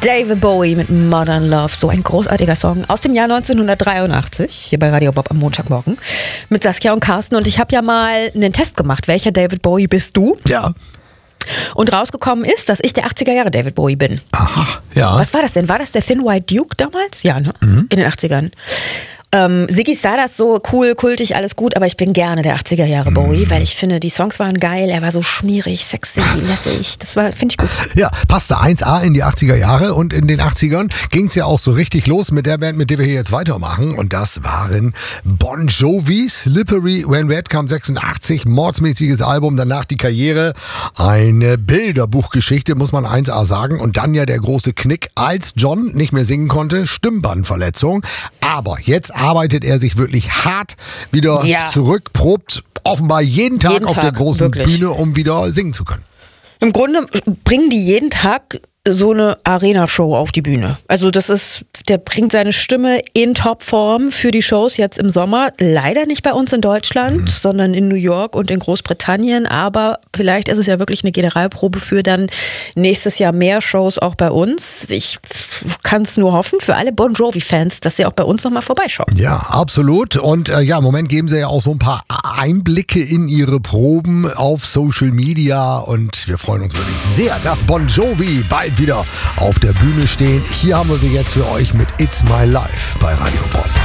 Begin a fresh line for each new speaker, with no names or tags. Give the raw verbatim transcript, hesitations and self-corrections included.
David Bowie mit Modern Love, so ein großartiger Song aus dem Jahr neunzehnhundertdreiundachtzig, hier bei Radio Bob am Montagmorgen mit Saskia und Carsten. Und ich habe ja mal einen Test gemacht, welcher David Bowie bist du?
Ja.
Und rausgekommen ist, dass ich der achtziger Jahre David Bowie bin.
Aha, ja.
Was war das denn? War das der Thin White Duke damals? Ja, ne?
Mhm.
In den achtzigern. Ähm, Ziggy Stardust, so cool, kultig, alles gut, aber ich bin gerne der achtziger Jahre Bowie, mm. weil ich finde, die Songs waren geil, er war so schmierig, sexy, lässig, das war, finde ich gut.
Ja, passte eins A in die achtziger Jahre und in den achtzigern ging es ja auch so richtig los mit der Band, mit der wir hier jetzt weitermachen und das waren Bon Jovi. Slippery When Wet kam sechsundachtzig, mordsmäßiges Album, danach die Karriere, eine Bilderbuchgeschichte, muss man eins A sagen, und dann ja der große Knick, als John nicht mehr singen konnte, Stimmbandverletzung, aber jetzt arbeitet er sich wirklich hart wieder
ja.
zurück, probt offenbar jeden Tag
jeden
auf
Tag,
der großen
wirklich.
Bühne, um wieder singen zu können.
Im Grunde bringen die jeden Tag so eine Arena-Show auf die Bühne. Also das ist, der bringt seine Stimme in Topform für die Shows jetzt im Sommer. Leider nicht bei uns in Deutschland, mhm. sondern in New York und in Großbritannien. Aber vielleicht ist es ja wirklich eine Generalprobe für dann nächstes Jahr mehr Shows auch bei uns. Ich kann es nur hoffen für alle Bon Jovi-Fans, dass sie auch bei uns nochmal vorbeischauen.
Ja, absolut. Und äh, ja, im Moment geben sie ja auch so ein paar Einblicke in ihre Proben auf Social Media. Und wir freuen uns wirklich sehr, dass Bon Jovi bald wieder auf der Bühne stehen. Hier haben wir sie jetzt für euch mit It's My Life bei Radio Bob.